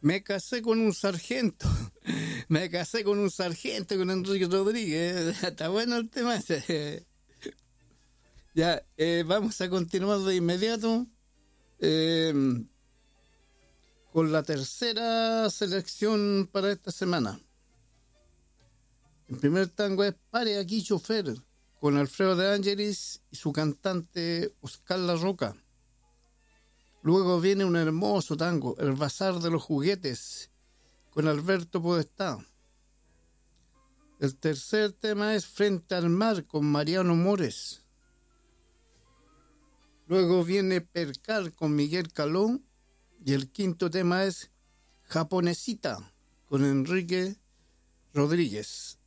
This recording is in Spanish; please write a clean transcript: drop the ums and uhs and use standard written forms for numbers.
Me casé con un sargento. Me casé con un sargento, con Enrique Rodríguez. Está bueno el tema ese. Ya, vamos a continuar de inmediato eh, con la tercera selección para esta semana. El primer tango es Pare aquí, chofer, con Alfredo de Ángelis y su cantante Oscar La Roca. Luego viene un hermoso tango, El Bazar de los Juguetes, con Alberto Podestá. El tercer tema es Frente al Mar, con Mariano Mores. Luego viene Percal, con Miguel Caló. Y el quinto tema es Japonesita, con Enrique Rodríguez.